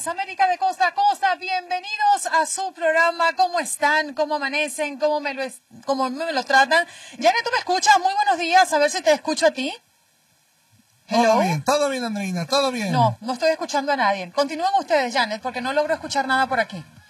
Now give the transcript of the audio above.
días, América de costa a costa. Bienvenidos a su programa. ¿Cómo están? ¿Cómo amanecen? ¿Cómo me lo tratan? Janet, ¿tú me escuchas? Muy buenos días. A ver si te escucho a ti. Todo bien, Andreina, todo bien. No estoy escuchando a nadie. Continúen ustedes, Janet, porque no logro escuchar nada por aquí.